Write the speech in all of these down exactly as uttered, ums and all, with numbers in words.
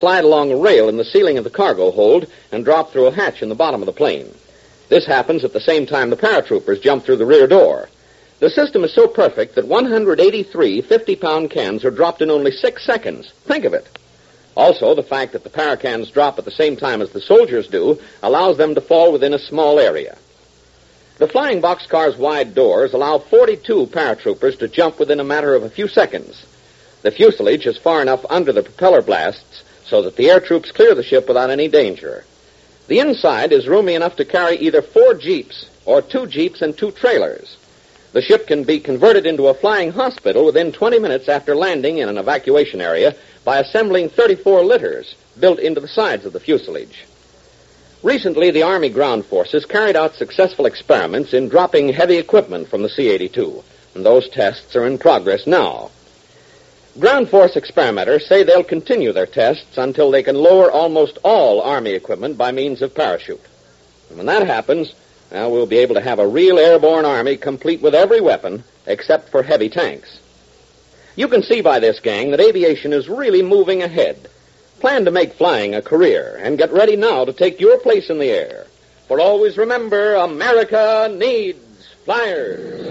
slide along a rail in the ceiling of the cargo hold and drop through a hatch in the bottom of the plane. This happens at the same time the paratroopers jump through the rear door. The system is so perfect that one hundred eighty-three fifty-pound cans are dropped in only six seconds. Think of it. Also, the fact that the paracans drop at the same time as the soldiers do allows them to fall within a small area. The flying boxcar's wide doors allow forty-two paratroopers to jump within a matter of a few seconds. The fuselage is far enough under the propeller blasts so that the air troops clear the ship without any danger. The inside is roomy enough to carry either four jeeps or two jeeps and two trailers. The ship can be converted into a flying hospital within twenty minutes after landing in an evacuation area by assembling thirty-four litters built into the sides of the fuselage. Recently, the Army Ground Forces carried out successful experiments in dropping heavy equipment from the C eighty-two, and those tests are in progress now. Ground Force experimenters say they'll continue their tests until they can lower almost all Army equipment by means of parachute. And when that happens, well, we'll be able to have a real airborne army complete with every weapon except for heavy tanks. You can see by this, gang, that aviation is really moving ahead. Plan to make flying a career and get ready now to take your place in the air. For always remember, America needs flyers.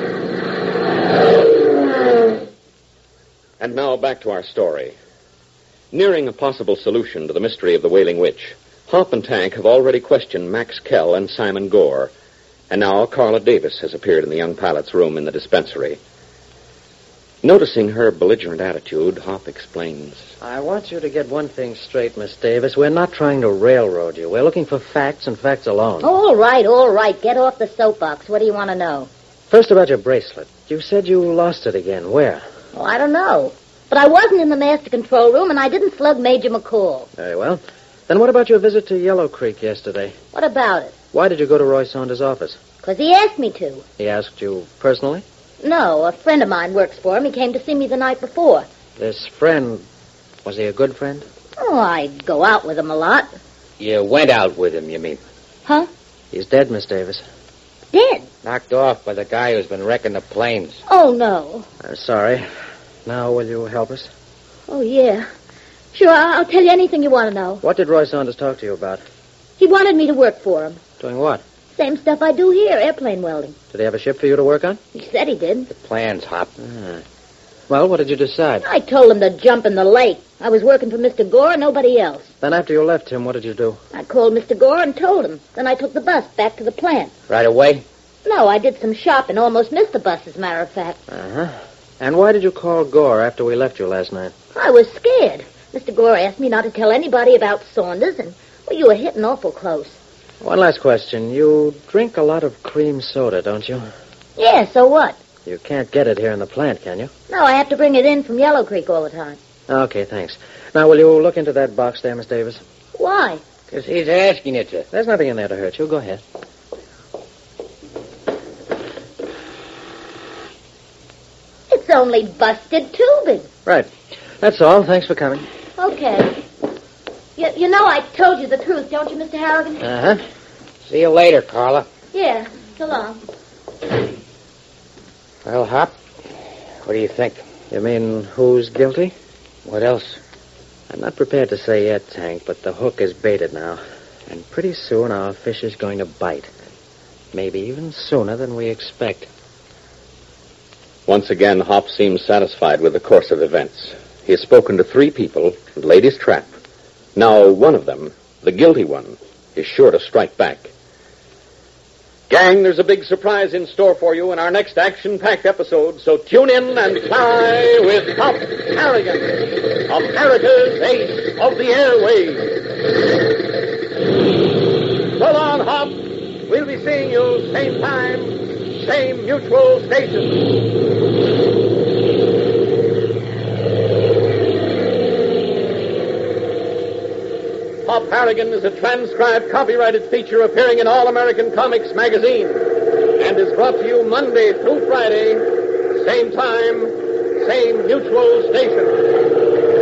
And now back to our story. Nearing a possible solution to the mystery of the Wailing Witch, Hop and Tank have already questioned Max Kell and Simon Gore, and now Carla Davis has appeared in the young pilot's room in the dispensary. Noticing her belligerent attitude, Hop explains. I want you to get one thing straight, Miss Davis. We're not trying to railroad you. We're looking for facts and facts alone. All right, all right. Get off the soapbox. What do you want to know? First, about your bracelet. You said you lost it again. Where? Oh, I don't know. But I wasn't in the master control room, and I didn't slug Major McCall. Very well. Then what about your visit to Yellow Creek yesterday? What about it? Why did you go to Roy Saunders' office? Because he asked me to. He asked you personally? No, a friend of mine works for him. He came to see me the night before. This friend, was he a good friend? Oh, I go out with him a lot. You went out with him, you mean? Huh? He's dead, Miss Davis. Dead? Knocked off by the guy who's been wrecking the planes. Oh, no. I'm sorry. Now, will you help us? Oh, yeah. Sure, I'll tell you anything you want to know. What did Roy Saunders talk to you about? He wanted me to work for him. Doing what? Same stuff I do here, airplane welding. Did he have a ship for you to work on? He said he did. The plans, Hop. Ah. Well, what did you decide? I told him to jump in the lake. I was working for Mister Gore and nobody else. Then after you left him, what did you do? I called Mister Gore and told him. Then I took the bus back to the plant. Right away? No, I did some shopping. Almost missed the bus, as a matter of fact. Uh-huh. And why did you call Gore after we left you last night? I was scared. Mister Gore asked me not to tell anybody about Saunders, and, well, you were hitting awful close. One last question. You drink a lot of cream soda, don't you? Yeah, so what? You can't get it here in the plant, can you? No, I have to bring it in from Yellow Creek all the time. Okay, thanks. Now, will you look into that box there, Miss Davis? Why? Because he's asking you to. There's nothing in there to hurt you. Go ahead. It's only busted tubing. Right. That's all. Thanks for coming. Okay. You, you know I told you the truth, don't you, Mister Harrigan? Uh-huh. See you later, Carla. Yeah, so long. Well, Hop, what do you think? You mean who's guilty? What else? I'm not prepared to say yet, Tank, but the hook is baited now. And pretty soon our fish is going to bite. Maybe even sooner than we expect. Once again, Hop seems satisfied with the course of events. He has spoken to three people and laid his trap. Now, one of them, the guilty one, is sure to strike back. Gang, there's a big surprise in store for you in our next action-packed episode, so tune in and fly with Hop Harrigan, America's ace of the airways. So long, Hop. We'll be seeing you same time, same mutual station. Hop Harrigan is a transcribed, copyrighted feature appearing in All American Comics magazine and is brought to you Monday through Friday, same time, same mutual station.